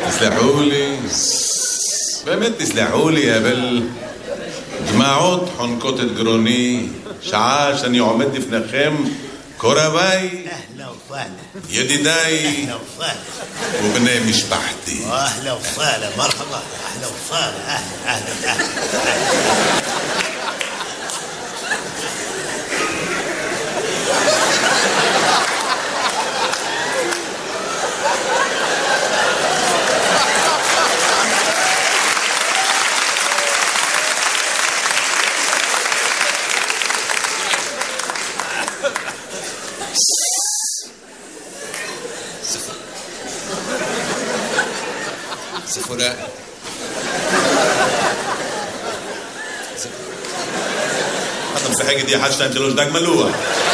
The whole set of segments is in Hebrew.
תסלחו לי, באמת תסלחו לי, אבל דמעות חונקות את גרוני, שעה שאני עומד לפניכם, קורביי, ידידיי ובני משפחתי. אהלה וסהלה, מרחבה, אהלה וסהלה, אהלה. זכורה. אתה משחק איתי 1, 2, 3 דג מלוח.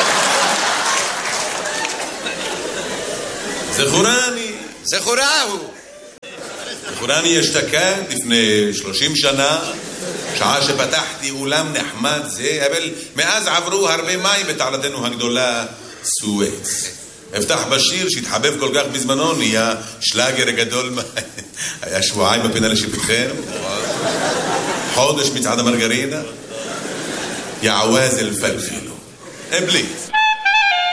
זכורני אשתקד לפני 30 שנה, שעה שפתחתי אולם נחמד זה, אבל מאז עברו הרבה מים בתעלתנו הגדולה סואץ. אפתח בשיר שהתחבב כל כך בזמנו, נהיה שלאגר גדול. היה שבועיים בפינה לשיפוטכם, חודש מצעד המרגרינה, יעווז אל פלפילו. בלי